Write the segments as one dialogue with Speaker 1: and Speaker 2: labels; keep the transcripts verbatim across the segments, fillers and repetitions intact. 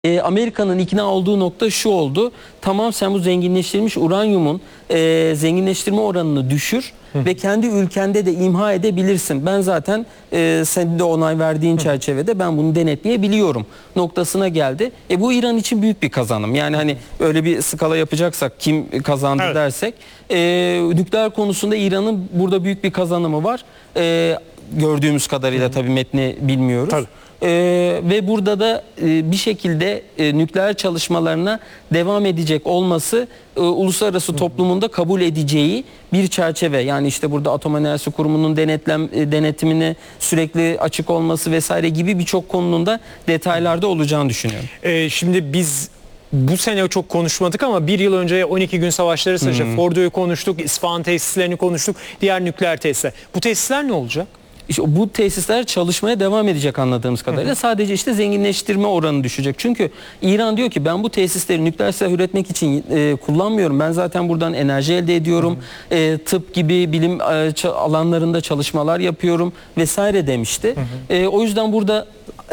Speaker 1: E, Amerika'nın ikna olduğu nokta şu oldu. Tamam, sen bu zenginleştirilmiş uranyumun e, zenginleştirme oranını düşür Hı. ve kendi ülkende de imha edebilirsin. Ben zaten e, senin de onay verdiğin Hı. çerçevede ben bunu denetleyebiliyorum noktasına geldi. E, bu İran için büyük bir kazanım. Yani hani öyle bir skala yapacaksak kim kazandı evet. dersek e, nükleer konusunda İran'ın burada büyük bir kazanımı var. E, gördüğümüz kadarıyla Hı. tabii metni bilmiyoruz. Tabii. Ee, ve burada da e, bir şekilde e, nükleer çalışmalarına devam edecek olması e, uluslararası toplumunda kabul edeceği bir çerçeve. Yani işte burada Atom Enerjisi Kurumu'nun denetlem e, denetimine sürekli açık olması vesaire gibi birçok konunun da detaylarda olacağını düşünüyorum.
Speaker 2: Ee, şimdi biz bu sene çok konuşmadık ama bir yıl önce on iki gün savaşları sırasında hmm. Fordo'yu konuştuk, İsfahan tesislerini konuştuk, diğer nükleer tesisler. Bu tesisler ne olacak?
Speaker 1: İşte bu tesisler çalışmaya devam edecek anladığımız kadarıyla. Hı hı. Sadece işte zenginleştirme oranı düşecek. Çünkü İran diyor ki ben bu tesisleri nükleer silah üretmek için e, kullanmıyorum. Ben zaten buradan enerji elde ediyorum. Hı hı. E, tıp gibi bilim e, alanlarında çalışmalar yapıyorum vesaire demişti. Hı hı. E, o yüzden burada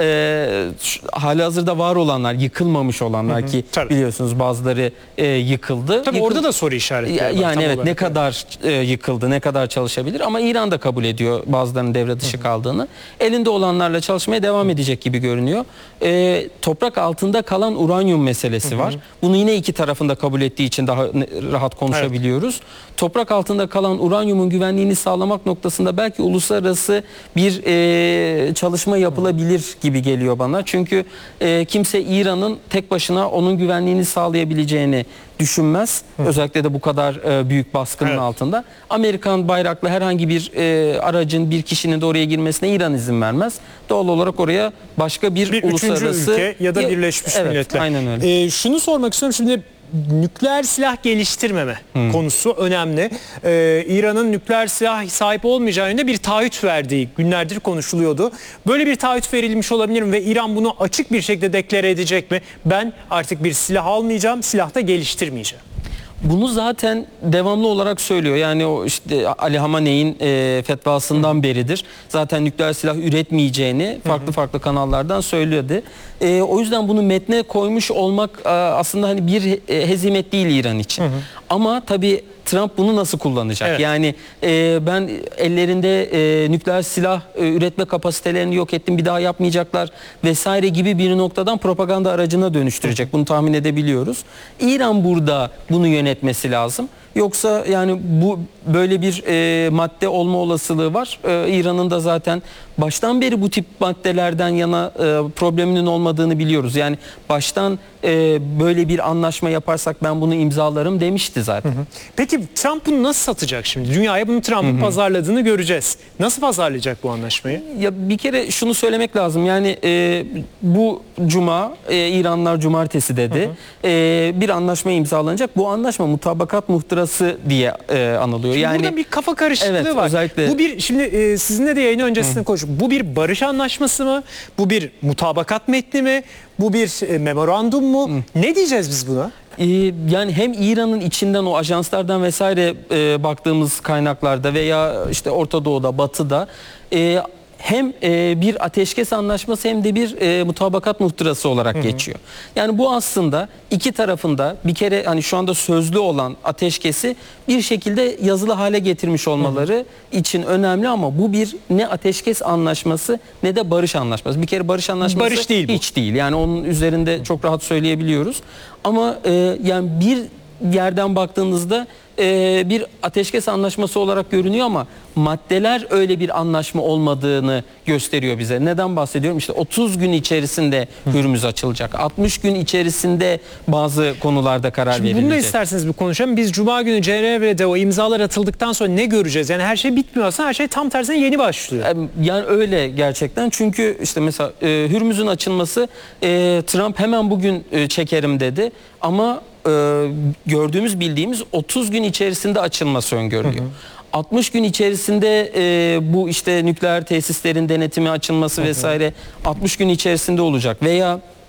Speaker 1: e, halihazırda var olanlar, yıkılmamış olanlar hı hı. ki Tabii. biliyorsunuz bazıları e, yıkıldı.
Speaker 2: Tabii
Speaker 1: Yıkıl...
Speaker 2: orada da soru işaretleri var.
Speaker 1: Yani evet, ne kadar e, yıkıldı, ne kadar çalışabilir ama İran da kabul ediyor bazılarının devre dışı kaldığını. Elinde olanlarla çalışmaya devam edecek gibi görünüyor. E, toprak altında kalan uranyum meselesi hı hı. var. Bunu yine iki tarafında kabul ettiği için daha rahat konuşabiliyoruz. Evet. Toprak altında kalan uranyumun güvenliğini sağlamak noktasında belki uluslararası bir e, çalışma yapılabilir gibi geliyor bana. Çünkü e, kimse İran'ın tek başına onun güvenliğini sağlayabileceğini düşünmez. Hı. Özellikle de bu kadar e, büyük baskının evet. altında. Amerikan bayraklı herhangi bir e, aracın, bir kişinin de oraya girmesine İran izin vermez. Doğal olarak oraya başka bir,
Speaker 2: bir
Speaker 1: uluslararası
Speaker 2: ülke ya da Birleşmiş
Speaker 1: evet,
Speaker 2: Milletler.
Speaker 1: Aynen öyle.
Speaker 2: Ee, şunu sormak istiyorum şimdi. Nükleer silah geliştirmeme hmm. konusu önemli. Ee, İran'ın nükleer silah sahip olmayacağı yönünde bir taahhüt verdiği günlerdir konuşuluyordu. Böyle bir taahhüt verilmiş olabilir mi ve İran bunu açık bir şekilde deklare edecek mi? Ben artık bir silah almayacağım, silah da geliştirmeyeceğim.
Speaker 1: Bunu zaten devamlı olarak söylüyor. Yani o işte Ali Hamaney'in e, fetvasından Hı. beridir. Zaten nükleer silah üretmeyeceğini farklı Hı. farklı kanallardan söylüyordu. E, o yüzden bunu metne koymuş olmak e, aslında hani bir e, hezimet değil İran için. Hı hı. Ama tabii Trump bunu nasıl kullanacak? Evet. Yani e, ben ellerinde e, nükleer silah e, üretme kapasitelerini yok ettim, bir daha yapmayacaklar vesaire gibi bir noktadan propaganda aracına dönüştürecek. Hı. Bunu tahmin edebiliyoruz. İran burada bunu yönetmesi lazım. Yoksa yani bu böyle bir e, madde olma olasılığı var. E, İran'ın da zaten baştan beri bu tip maddelerden yana e, probleminin olmadığını biliyoruz. Yani baştan e, böyle bir anlaşma yaparsak ben bunu imzalarım demişti zaten. Hı hı.
Speaker 2: Peki Trump bunu nasıl satacak şimdi? Dünyaya bunu Trump'ın pazarladığını göreceğiz. Nasıl pazarlayacak bu anlaşmayı?
Speaker 1: Ya bir kere şunu söylemek lazım. Yani e, bu cuma e, İranlılar cumartesi dedi. Hı hı. E, bir anlaşma imzalanacak. Bu anlaşma mutabakat muhtırası diye e, anılıyor.
Speaker 2: Şimdi
Speaker 1: yani
Speaker 2: burada bir kafa karışıklığı
Speaker 1: evet,
Speaker 2: var.
Speaker 1: Özellikle...
Speaker 2: Bu bir şimdi e, sizinle de yayın öncesinde konuştuk. Bu bir barış anlaşması mı? Bu bir mutabakat metni mi? Bu bir e, memorandum mu? Hı. Ne diyeceğiz biz buna?
Speaker 1: Ee, yani hem İran'ın içinden o ajanslardan vesaire e, baktığımız kaynaklarda veya işte Orta Doğu'da, Batı'da e, hem e, bir ateşkes anlaşması hem de bir e, mutabakat muhtırası olarak hı hı. geçiyor. Yani bu aslında iki tarafında bir kere hani şu anda sözlü olan ateşkesi bir şekilde yazılı hale getirmiş olmaları hı hı. için önemli ama bu bir ne ateşkes anlaşması ne de barış anlaşması. Bir kere barış anlaşması
Speaker 2: barış değil
Speaker 1: hiç bu. değil. Yani onun üzerinde çok rahat söyleyebiliyoruz. Ama e, yani bir yerden baktığınızda e, bir ateşkes anlaşması olarak görünüyor ama maddeler öyle bir anlaşma olmadığını gösteriyor bize. Neden bahsediyorum? İşte otuz gün içerisinde Hürmüz açılacak. altmış gün içerisinde bazı konularda karar Şimdi verilecek.
Speaker 2: Bunu da isterseniz bir konuşalım. Biz Cuma günü Cenevre'de o imzalar atıldıktan sonra ne göreceğiz? Yani her şey bitmiyor aslında. Her şey tam tersine yeni başlıyor.
Speaker 1: Yani öyle gerçekten. Çünkü işte mesela e, Hürmüz'ün açılması e, Trump hemen bugün e, çekerim dedi. Ama e, gördüğümüz bildiğimiz otuz gün içerisinde açılması öngörülüyor. Hı hı. altmış gün içerisinde e, bu işte nükleer tesislerin denetimi açılması hı hı. vesaire altmış gün içerisinde olacak veya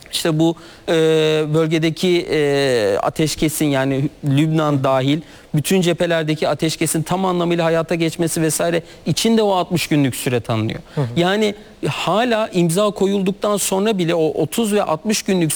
Speaker 1: İşte bu e, bölgedeki e, ateşkesin, yani Lübnan dahil bütün cephelerdeki ateşkesin tam anlamıyla hayata geçmesi vesaire için de o altmış günlük süre tanınıyor. Hı hı. Yani hala imza koyulduktan sonra bile o otuz ve altmış günlük